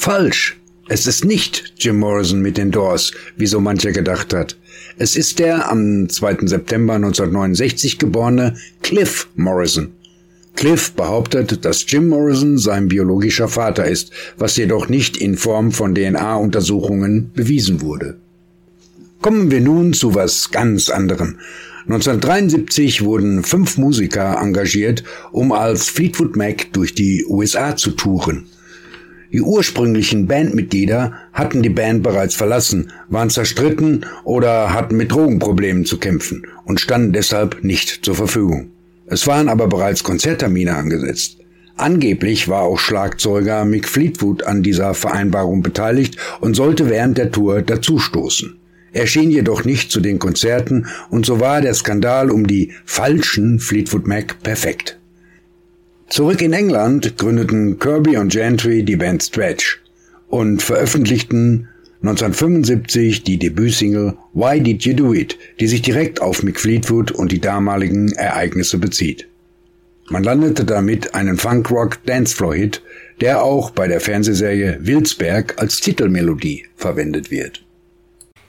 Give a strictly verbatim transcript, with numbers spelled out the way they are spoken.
Falsch. Es ist nicht Jim Morrison mit den Doors, wie so mancher gedacht hat. Es ist der am zweiten September neunzehnhundertneunundsechzig geborene Cliff Morrison. Cliff behauptet, dass Jim Morrison sein biologischer Vater ist, was jedoch nicht in Form von D N A-Untersuchungen bewiesen wurde. Kommen wir nun zu was ganz anderem. neunzehnhundertdreiundsiebzig wurden fünf Musiker engagiert, um als Fleetwood Mac durch die U S A zu touren. Die ursprünglichen Bandmitglieder hatten die Band bereits verlassen, waren zerstritten oder hatten mit Drogenproblemen zu kämpfen und standen deshalb nicht zur Verfügung. Es waren aber bereits Konzerttermine angesetzt. Angeblich war auch Schlagzeuger Mick Fleetwood an dieser Vereinbarung beteiligt und sollte während der Tour dazustoßen. Er erschien jedoch nicht zu den Konzerten und so war der Skandal um die falschen Fleetwood Mac perfekt. Zurück in England gründeten Kirby und Gentry die Band Stretch und veröffentlichten neunzehnhundertfünfundsiebzig die Debütsingle Why Did You Do It, die sich direkt auf Mick Fleetwood und die damaligen Ereignisse bezieht. Man landete damit einen Funk-Rock-Dancefloor-Hit, der auch bei der Fernsehserie Wilsberg als Titelmelodie verwendet wird.